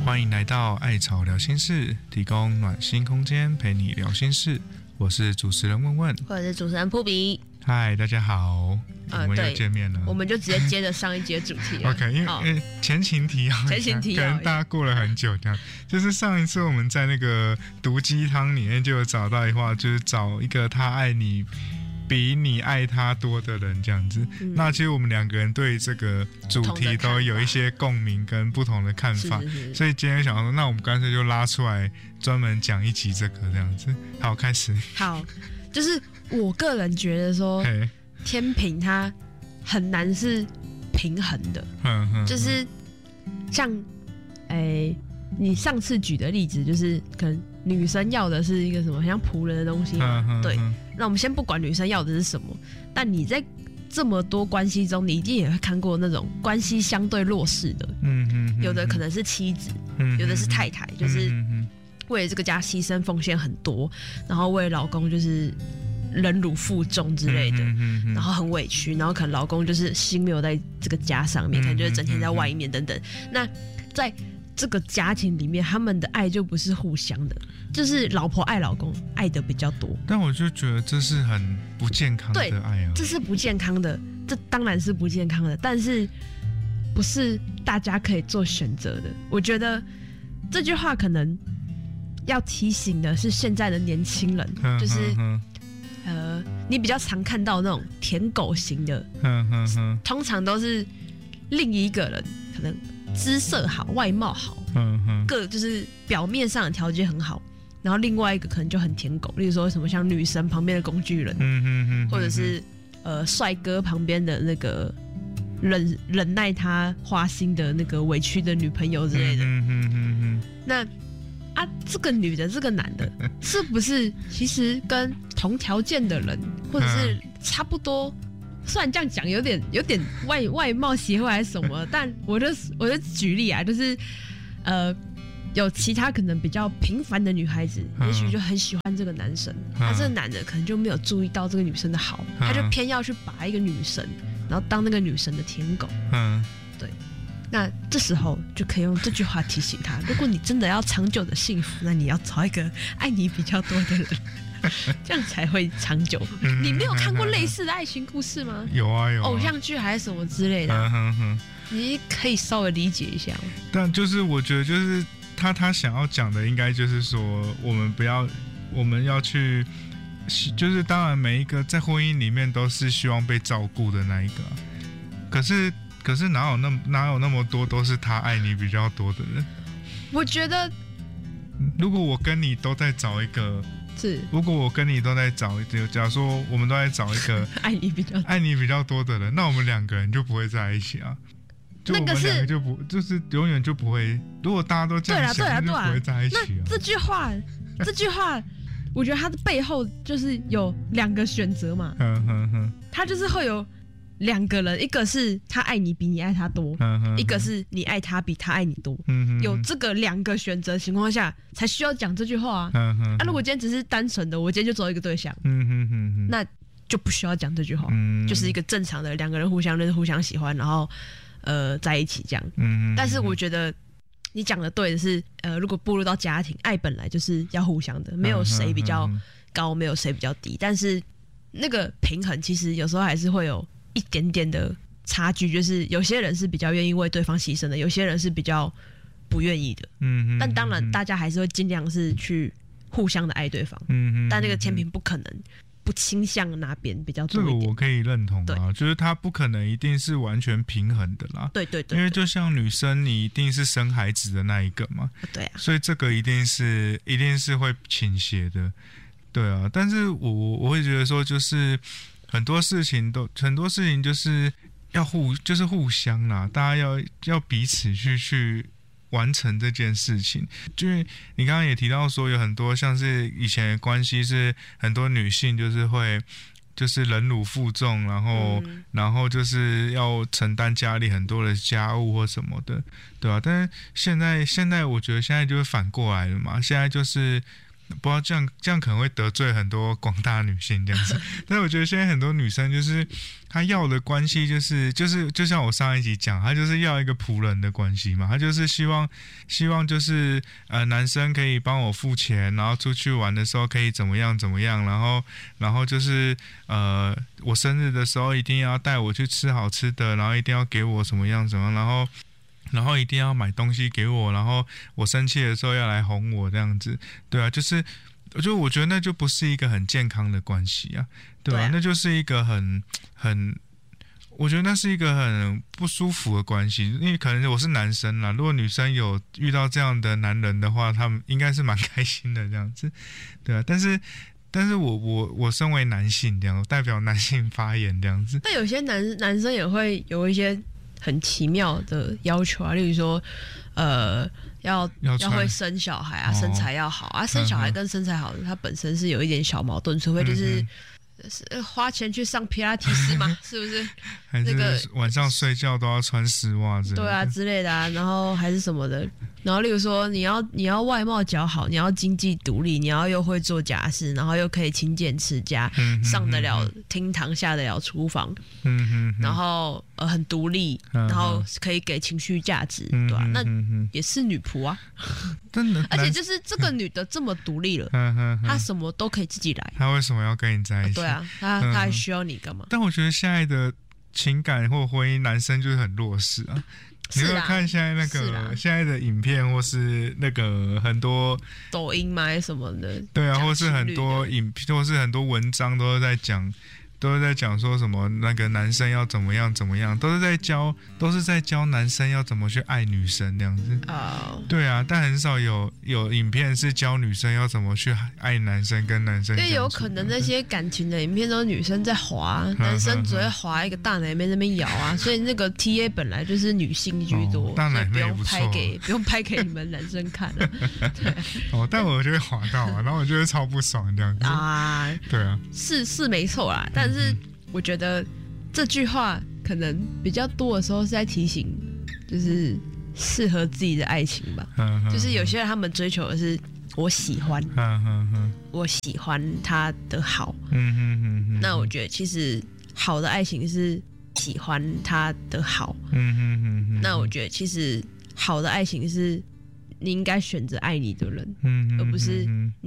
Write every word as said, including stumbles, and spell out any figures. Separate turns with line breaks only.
欢迎来到艾草聊心事，提供暖心空间陪你聊心事。我是主持人问问，
或者是主持人扑比。
嗨，大家好，呃、我们又见面了。
我们就直接接着上一节主题了。
OK， 因为、哦、前情提要，
前情提要，
可能大家过了很久这样。就是上一次我们在那个毒鸡汤里面就有找到一话，就是找一个他爱你比你爱他多的人这样子、嗯、那其实我们两个人对这个主题都有一些共鸣跟不同的看法，
是是是，
所以今天想说那我们干脆就拉出来专门讲一集这个这样子。好，开始。
好，就是我个人觉得说天平它很难是平衡的，就是像诶、欸、你上次举的例子就是可能女生要的是一个什么很像仆人的东西嘛，嗯、对。那我们先不管女生要的是什么，但你在这么多关系中，你一定也会看过那种关系相对弱势的，嗯嗯，有的可能是妻子，嗯，有的是太太，就是为了这个家牺牲奉献很多，然后为老公就是忍辱负重之类的，嗯嗯，然后很委屈，然后可能老公就是心没有在这个家上面，可能就是整天在外面等等。那在这个家庭里面，他们的爱就不是互相的，就是老婆爱老公爱的比较多。
但我就觉得这是很不健康的爱啊，
这是不健康的，这当然是不健康的，但是不是大家可以做选择的。我觉得这句话可能要提醒的是现在的年轻人，呵呵呵就是呃，你比较常看到那种舔狗型的，呵呵呵通常都是另一个人可能姿色好，外貌好，嗯嗯，各就是表面上的条件很好，然后另外一个可能就很舔狗，例如说什么像女神旁边的工具人，嗯嗯嗯，或者是呃帅哥旁边的那个忍忍耐他花心的那个委屈的女朋友之类的，嗯嗯嗯嗯，那啊这个女的这个男的，是不是其实跟同条件的人，或者是差不多？虽然这样讲有点有点外外貌协会还是什么，但我就我就举例啊，就是呃有其他可能比较平凡的女孩子，也许就很喜欢这个男生，那、嗯、这个男的可能就没有注意到这个女生的好，他就偏要去把一个女神，然后当那个女神的舔狗。嗯，对。那这时候就可以用这句话提醒他：如果你真的要长久的幸福，那你要找一个爱你比较多的人。这样才会长久。嗯、你没有看过类似的爱情故事吗？
有啊有啊，
偶像剧还是什么之类的、啊嗯嗯，你可以稍微理解一下。
但就是我觉得，就是他他想要讲的，应该就是说，我们不要，我们要去，就是当然每一个在婚姻里面都是希望被照顾的那一个，可是可是哪有那哪有那么多都是他爱你比较多的人？
我觉得，
如果我跟你都在找一个。
是，
如果我跟你都在找，假如说我们都在找一个
爱你比较
爱你比较多的人，那我们两个人就不会在一起啊。就我们两个就不就是永远就不会。如果大家都这样想，那就不会在一起啊。
那这句话，这句话，我觉得它的背后就是有两个选择嘛。嗯哼哼，它就是会有两个人，一个是他爱你比你爱他多，嗯、哼哼一个是你爱他比他爱你多。嗯、哼哼有这个两个选择情况下，才需要讲这句话啊。嗯、哼哼啊，如果今天只是单纯的，我今天就只有一个对象，嗯、哼哼哼那就不需要讲这句话，嗯、就是一个正常的两个人互相认识、互相喜欢，然后呃在一起这样。嗯、但是我觉得你讲的对的是，呃，如果步入到家庭，爱本来就是要互相的，没有谁比较高，没有谁比较低，但是那个平衡其实有时候还是会有。一点点的差距，就是有些人是比较愿意为对方牺牲的，有些人是比较不愿意的。嗯，但当然大家还是会尽量是去互相的爱对方。嗯，但那个天平不可能不倾向哪边比较多一点。
这个我可以认同啊，就是他不可能一定是完全平衡的啦。
对对 对, 对，
因为就像女生，你一定是生孩子的那一个嘛。
对啊。
所以这个一定是一定是会倾斜的。对啊，但是我我会觉得说，就是很多事情都很多事情就是要互就是互相啦，大家要要彼此去去完成这件事情。就是你刚刚也提到说，有很多像是以前的关系是很多女性就是会就是忍辱负重，然后、嗯、然后就是要承担家里很多的家务或什么的，对吧、啊？但是现在现在我觉得现在就是反过来了嘛，现在就是不知道这样这样可能会得罪很多广大女性这样子，但是我觉得现在很多女生就是她要的关系就是就是就像我上一集讲，她就是要一个仆人的关系嘛，她就是希望希望就是呃男生可以帮我付钱，然后出去玩的时候可以怎么样怎么样，然后然后就是呃我生日的时候一定要带我去吃好吃的，然后一定要给我什么样什么，然后。然后一定要买东西给我，然后我生气的时候要来哄我这样子，对啊，就是就我觉得那就不是一个很健康的关系啊，对吧、啊？那就是一个很很，我觉得那是一个很不舒服的关系，因为可能我是男生啦，如果女生有遇到这样的男人的话，他们应该是蛮开心的这样子，对啊，但是。但是我我我身为男性这样，代表男性发言这样子。
但有些男男生也会有一些很奇妙的要求啊，例如说，呃，要要, 要会生小孩啊，哦、身材要好啊，生小孩跟身材好，它本身是有一点小矛盾，除非就是。嗯是花钱去上皮拉提斯吗？是不是？
还是晚上睡觉都要穿丝袜之类的？
对啊，之类的啊，然后还是什么的。然后，例如说，你要你要外貌姣好，你要经济独立，你要又会做家事，然后又可以勤俭持家，嗯、上得了厅堂，下得了厨房，嗯、然后呃很独立，嗯、然后可以给情绪价值，嗯、对吧、啊？那也是女仆啊。
真的，
而且就是这个女的这么独立了，她什么都可以自己来，
她为什么要跟你在一起？
对啊，她她还需要你干嘛？
但我觉得现在的情感或婚姻，男生就是很弱势啊。你有没有看现在那个现在的影片，或是那个很多
抖音嘛什么的？
对啊，或是很多影片，或是很多文章都是在讲。都是在讲说什么那个男生要怎么样怎么样，都是在教，都是在教男生要怎么去爱女生这样子。哦，对啊，但很少有有影片是教女生要怎么去爱男生跟男生。
因为有可能那些感情的影片都是女生在滑，男生只会滑一个大奶妹在那边摇啊，所以那个 T A 本来就是女性居多，
哦、大奶妹
所以不用拍给不用拍给你们男生看了。对，
哦，但我就会滑到啊，然后我就会超不爽这样子啊。对啊，
是是没错啦，但。但是我觉得这句话可能比较多的时候是在提醒，就是适合自己的爱情吧。就是有些人他们追求的是我喜欢，我喜欢他的好。那我觉得其实好的爱情是喜欢他的好。那我觉得其实好的爱情是你应该选择爱你的人，而不是。